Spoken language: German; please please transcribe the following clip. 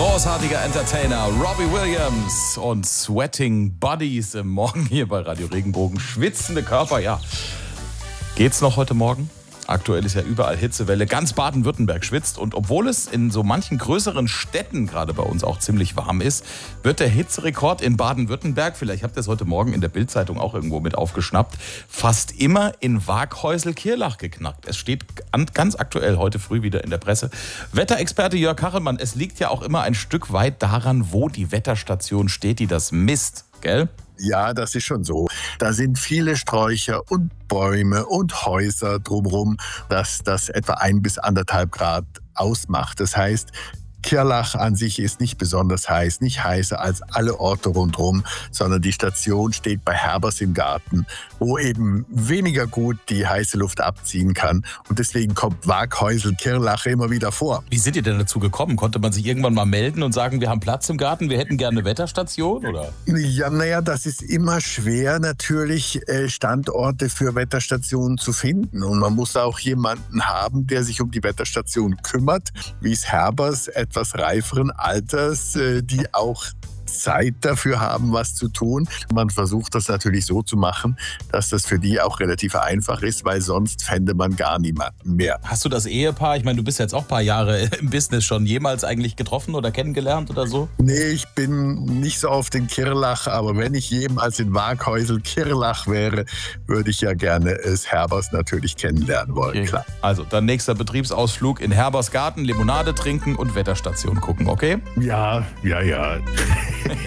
Großartiger Entertainer Robbie Williams und Sweating Buddies im Morgen hier bei Radio Regenbogen. Schwitzende Körper, ja. Geht's noch heute Morgen? Aktuell ist ja überall Hitzewelle. Ganz Baden-Württemberg schwitzt. Und obwohl es in so manchen größeren Städten gerade bei uns auch ziemlich warm ist, wird der Hitzerekord in Baden-Württemberg, vielleicht habt ihr es heute Morgen in der Bild-Zeitung auch irgendwo mit aufgeschnappt, fast immer in Waaghäusel-Kirlach geknackt. Es steht ganz aktuell heute früh wieder in der Presse. Wetterexperte Jörg Kachelmann, es liegt ja auch immer ein Stück weit daran, wo die Wetterstation steht, die das misst, gell? Ja, das ist schon so. Da sind viele Sträucher und Bäume und Häuser drumherum, dass das etwa 1 bis 1,5 Grad ausmacht. Das heißt, Kirlach an sich ist nicht besonders heiß, nicht heißer als alle Orte rundherum, sondern die Station steht bei Herbers im Garten, wo eben weniger gut die heiße Luft abziehen kann. Und deswegen kommt Waaghäusel-Kirlach immer wieder vor. Wie sind ihr denn dazu gekommen? Konnte man sich irgendwann mal melden und sagen, wir haben Platz im Garten, wir hätten gerne eine Wetterstation, oder? Ja, das ist immer schwer, natürlich Standorte für Wetterstationen zu finden. Und man muss auch jemanden haben, der sich um die Wetterstation kümmert, wie es Herbers etwas reiferen Alters, die auch Zeit dafür haben, was zu tun. Man versucht das natürlich so zu machen, dass das für die auch relativ einfach ist, weil sonst fände man gar niemanden mehr. Hast du das Ehepaar, ich meine, du bist jetzt auch ein paar Jahre im Business, schon jemals eigentlich getroffen oder kennengelernt oder so? Nee, ich bin nicht so oft in Kirlach, aber wenn ich jemals in Waaghäusel-Kirlach wäre, würde ich ja gerne es Herbers natürlich kennenlernen wollen, okay. Klar. Also, dann nächster Betriebsausflug in Herbers Garten, Limonade trinken und Wetterstation gucken, okay? Ja.